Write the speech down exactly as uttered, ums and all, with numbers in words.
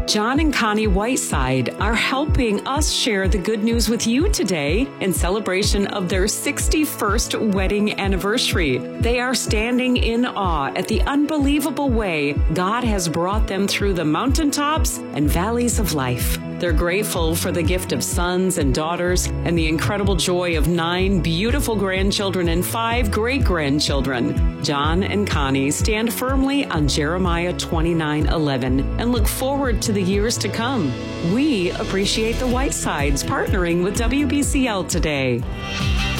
John and Connie Whiteside are helping us share the good news with you today in celebration of their sixty-first wedding anniversary. They are standing in awe at the unbelievable way God has brought them through the mountaintops and valleys of life. They're grateful for the gift of sons and daughters and the incredible joy of nine beautiful grandchildren and five great-grandchildren. John and Connie stand firmly on Jeremiah twenty-nine eleven and look forward to the years to come. We appreciate the Whitesides partnering with W B C L today.